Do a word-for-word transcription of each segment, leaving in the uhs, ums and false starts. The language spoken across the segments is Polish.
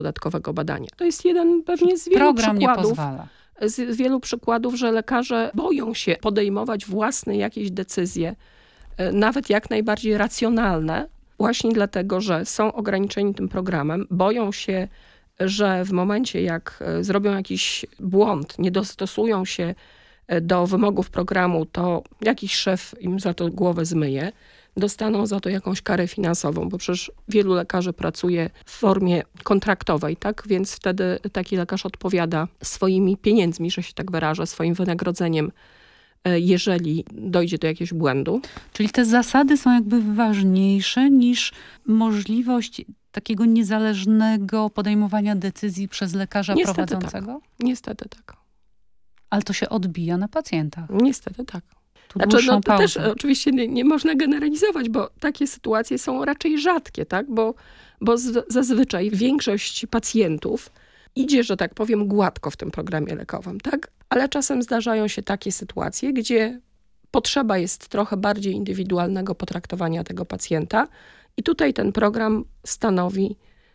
dodatkowego badania. To jest jeden pewnie z wielu Program przykładów. nie pozwala. Z wielu przykładów, że lekarze boją się podejmować własne jakieś decyzje, nawet jak najbardziej racjonalne, właśnie dlatego, że są ograniczeni tym programem, boją się, że w momencie jak zrobią jakiś błąd, nie dostosują się do wymogów programu, to jakiś szef im za to głowę zmyje, dostaną za to jakąś karę finansową, bo przecież wielu lekarzy pracuje w formie kontraktowej, tak? Więc wtedy taki lekarz odpowiada swoimi pieniędzmi, że się tak wyrażę, swoim wynagrodzeniem, jeżeli dojdzie do jakiegoś błędu. Czyli te zasady są jakby ważniejsze niż możliwość takiego niezależnego podejmowania decyzji przez lekarza Niestety prowadzącego? Tak. Niestety tak. Ale to się odbija na pacjentach. Niestety tak. Tu Znaczy, no, pauzę. też oczywiście nie, nie można generalizować, bo takie sytuacje są raczej rzadkie, tak? Bo, bo z, zazwyczaj większość pacjentów idzie, że tak powiem, gładko w tym programie lekowym, tak? Ale czasem zdarzają się takie sytuacje, gdzie potrzeba jest trochę bardziej indywidualnego potraktowania tego pacjenta i tutaj ten program stanowi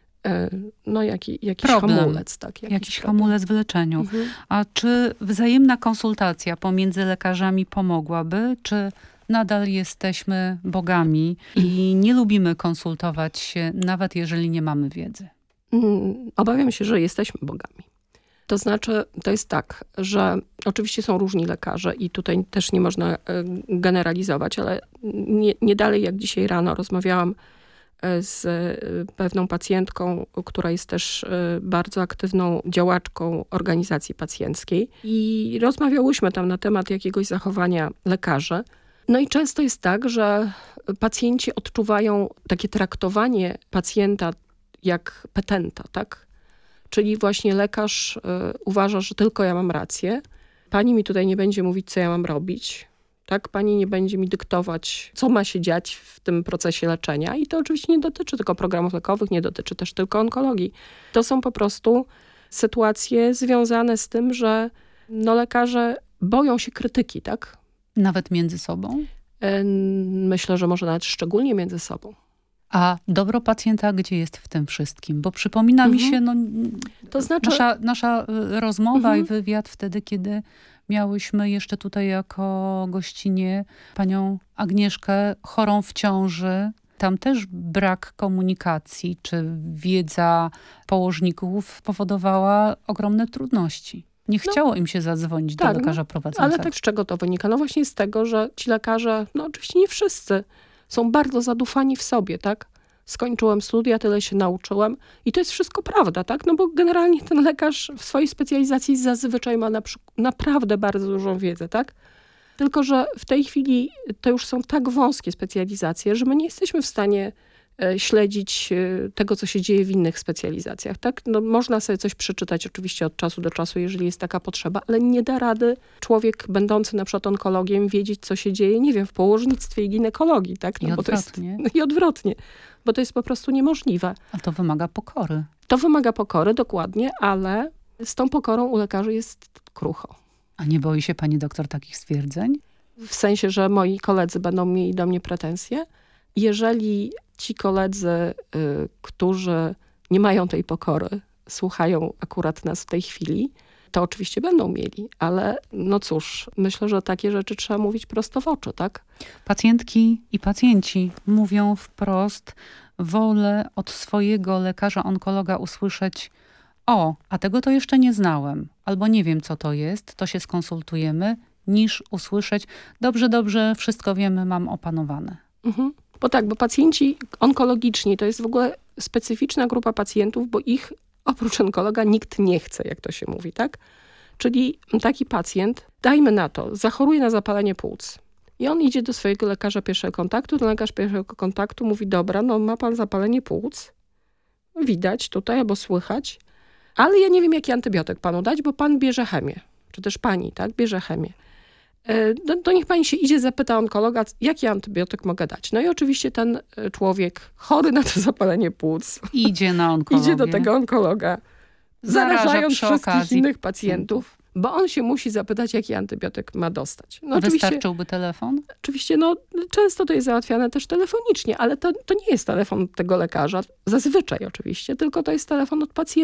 no jaki, jakiś problem. hamulec. Tak, jakiś jakiś problem. hamulec w leczeniu. Mhm. A czy wzajemna konsultacja pomiędzy lekarzami pomogłaby? Czy nadal jesteśmy bogami i nie lubimy konsultować się, nawet jeżeli nie mamy wiedzy? Mm, Obawiam się, że jesteśmy bogami. To znaczy, to jest tak, że oczywiście są różni lekarze i tutaj też nie można generalizować, ale nie, nie dalej jak dzisiaj rano rozmawiałam z pewną pacjentką, która jest też bardzo aktywną działaczką organizacji pacjenckiej i rozmawiałyśmy tam na temat jakiegoś zachowania lekarzy. No i często jest tak, że pacjenci odczuwają takie traktowanie pacjenta jak petenta, tak? Czyli właśnie lekarz y, uważa, że tylko ja mam rację. Pani mi tutaj nie będzie mówić, co ja mam robić. Tak? Pani nie będzie mi dyktować, co ma się dziać w tym procesie leczenia. I to oczywiście nie dotyczy tylko programów lekowych, nie dotyczy też tylko onkologii. To są po prostu sytuacje związane z tym, że no, lekarze boją się krytyki, tak? Nawet między sobą? Myślę, że może nawet szczególnie między sobą. A dobro pacjenta gdzie jest w tym wszystkim? Bo przypomina Mhm. mi się no, to znaczy... nasza, nasza rozmowa mhm. i wywiad wtedy, kiedy miałyśmy jeszcze tutaj jako gościnie panią Agnieszkę chorą w ciąży. Tam też brak komunikacji czy wiedza położników powodowała ogromne trudności. Nie chciało no, im się zadzwonić tak, do lekarza no, prowadzącego. Ale tak z czego to wynika? No właśnie z tego, że ci lekarze, no oczywiście nie wszyscy, są bardzo zadufani w sobie, tak? Skończyłem studia, tyle się nauczyłem i to jest wszystko prawda, tak? No bo generalnie ten lekarz w swojej specjalizacji zazwyczaj ma na przykład naprawdę bardzo dużą wiedzę, tak? Tylko że w tej chwili to już są tak wąskie specjalizacje, że my nie jesteśmy w stanie śledzić tego, co się dzieje w innych specjalizacjach, tak? No, można sobie coś przeczytać oczywiście od czasu do czasu, jeżeli jest taka potrzeba, ale nie da rady człowiek będący na przykład onkologiem wiedzieć, co się dzieje, nie wiem, w położnictwie i ginekologii, tak? No, I bo odwrotnie. To jest, no, I odwrotnie, bo to jest po prostu niemożliwe. A to wymaga pokory. To wymaga pokory, dokładnie, ale z tą pokorą u lekarzy jest krucho. A nie boi się pani doktor takich stwierdzeń? W sensie, że moi koledzy będą mieli do mnie pretensje. Jeżeli ci koledzy, y, którzy nie mają tej pokory, słuchają akurat nas w tej chwili, to oczywiście będą mieli, ale no cóż, myślę, że takie rzeczy trzeba mówić prosto w oczy, tak? Pacjentki i pacjenci mówią wprost, wolę od swojego lekarza onkologa usłyszeć: o, a tego to jeszcze nie znałem, albo nie wiem, co to jest, to się skonsultujemy, niż usłyszeć: dobrze, dobrze, wszystko wiemy, mam opanowane. Mhm. Bo tak, bo pacjenci onkologiczni to jest w ogóle specyficzna grupa pacjentów, bo ich oprócz onkologa nikt nie chce, jak to się mówi, tak? Czyli taki pacjent, dajmy na to, zachoruje na zapalenie płuc i on idzie do swojego lekarza pierwszego kontaktu, ten lekarz pierwszego kontaktu mówi: dobra, no ma pan zapalenie płuc, widać tutaj albo słychać, ale ja nie wiem, jaki antybiotyk panu dać, bo pan bierze chemię, czy też pani, tak, bierze chemię. No, to niech pani się idzie, zapyta onkologa, jaki antybiotyk mogę dać. No i oczywiście ten człowiek chory na to zapalenie płuc idzie na onkologię. Idzie do tego onkologa, Zaraża zarażając przy wszystkich okazji innych pacjentów, bo on się musi zapytać, jaki antybiotyk ma dostać. No, wystarczyłby telefon? Oczywiście, no często to jest załatwiane też telefonicznie, ale to, to nie jest telefon tego lekarza, zazwyczaj oczywiście, tylko to jest telefon od pacjenta.